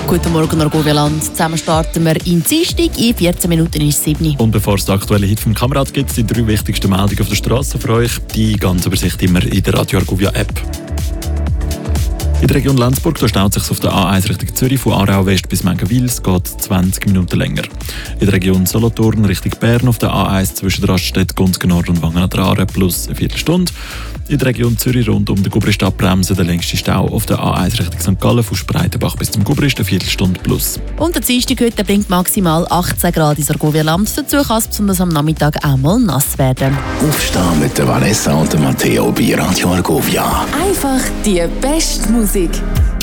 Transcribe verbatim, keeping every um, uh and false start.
Guten Morgen, Argovia-Land. Zusammen starten wir in Dienstag. In vierzehn Minuten ist es sieben. Und bevor es den aktuellen Hit vom Kamerad gibt, die drei wichtigsten Meldungen auf der Straße für euch. Die ganze Übersicht immer in der Radio Argovia App. In der Region Lenzburg da staut sich auf der A eins Richtung Zürich von Aarau West bis Mengenwil. Es geht zwanzig Minuten länger. In der Region Solothurn Richtung Bern auf der A eins zwischen Raststätte, Gunzgen Nord und Wangen an der Aare plus eine Viertelstunde. In der Region Zürich rund um den Gubristadt bremsen der längste Stau auf der A eins Richtung Sankt Gallen von Spreitenbach bis zum Gubrist eine Viertelstunde plus. Und der Dienstag heute bringt maximal achtzehn Grad ins Argovia-Land. Dazu kann es besonders am Nachmittag auch mal nass werden. Aufstehen mit der Vanessa und der Matteo bei Radio Argovia. Einfach die beste Musik.